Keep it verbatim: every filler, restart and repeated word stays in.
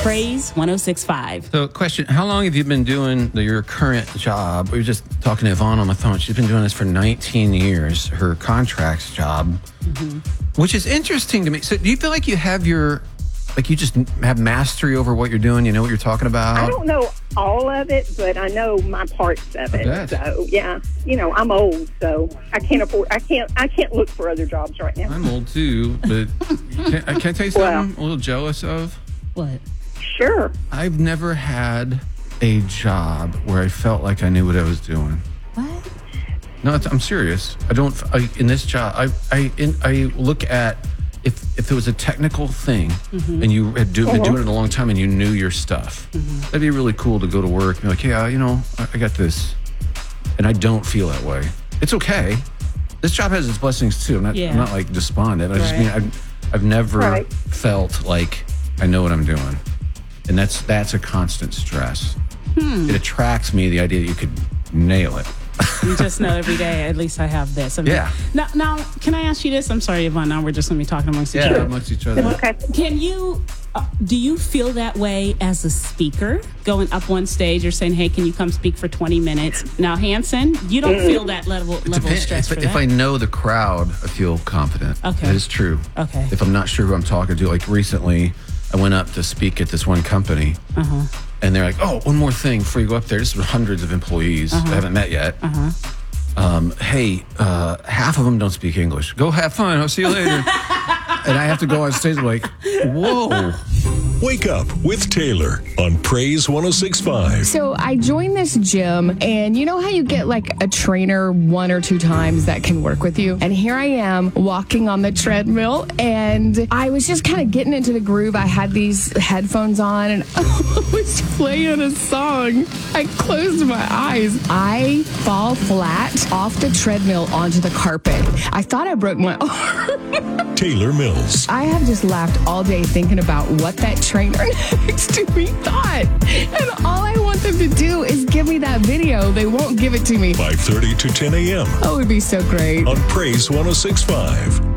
Praise one oh six point five. So, question, how long have you been doing the, your current job? We were just talking to Yvonne on the phone. She's been doing this for nineteen years, her contracts job, mm-hmm. which is interesting to me. So do you feel like you have your, like you just have mastery over what you're doing? You know what you're talking about? I don't know all of it, but I know my parts of it. bet. So, yeah, you know, I'm old, so I can't afford, I can't, I can't look for other jobs right now. I'm old too, but can, can I tell you something Well. I'm a little jealous of? What? Sure. I've never had a job where I felt like I knew what I was doing. What? No, it's, I'm serious. I don't. I, in this job, I I in, I look at if if it was a technical thing mm-hmm. and you had do, been Uh-huh. doing it a long time and you knew your stuff, mm-hmm. that'd be really cool to go to work and be like, yeah, you know, I, I got this, and I don't feel that way. It's okay. This job has its blessings too. I'm not. Yeah. I'm not like despondent. I just Right. mean I've I've never Right. felt like I know what I'm doing, and that's that's a constant stress. Hmm. It attracts me the idea that you could nail it. You just know every day, at least I have this. I mean, Yeah. Now, now, can I ask you this? I'm sorry, Yvonne. Now we're just going to be talking amongst each Yeah, other. amongst each other. Okay. Can you, uh, do you feel that way as a speaker, going up on stage or saying, hey, can you come speak for twenty minutes? Now, Hanson, you don't feel that level, level of Depend- stress if, for if that? I know the crowd, I feel confident. Okay. That is true. Okay. If I'm not sure who I'm talking to, like recently, I went up to speak at this one company, Uh-huh. and they're like, "Oh, one more thing before you go up there. This is hundreds of employees Uh-huh. I haven't met yet. Uh-huh. Um, hey, uh, half of them don't speak English. Go have fun. I'll see you later." And I have to go on stage like, "Whoa." Wake up with Taylor on Praise one oh six point five. So I joined this gym, and you know how you get like a trainer one or two times that can work with you? And here I am walking on the treadmill, and I was just kind of getting into the groove. I had these headphones on, and I was playing a song. I closed my eyes. I fall flat off the treadmill onto the carpet. I thought I broke my arm. Taylor Mills. I have just laughed all day thinking about what that trainer next to me thought. And all I want them to do is give me that video. They won't give it to me. five thirty to ten a.m. Oh, it would be so great. on Praise one oh six point five.